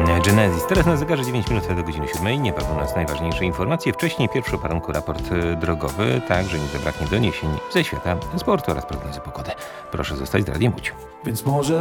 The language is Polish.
Genesis. Teraz na zegarze 9 minut do godziny 7. Niebawem nas najważniejsze informacje. Wcześniej pierwszy o poranku raport drogowy, tak, że nie zabraknie doniesień ze świata sportu oraz prognozy pogody. Proszę zostać z Radiem Łódź. Więc może